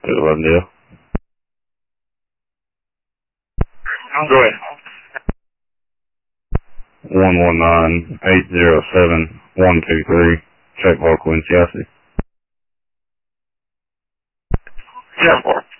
Good deal. Go ahead. 119-807-123. Check for Quincy. Yeah,